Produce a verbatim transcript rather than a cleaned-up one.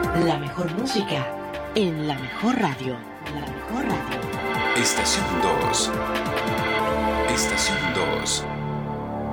La mejor música en la mejor radio. La mejor radio. Estación dos. Estación dos.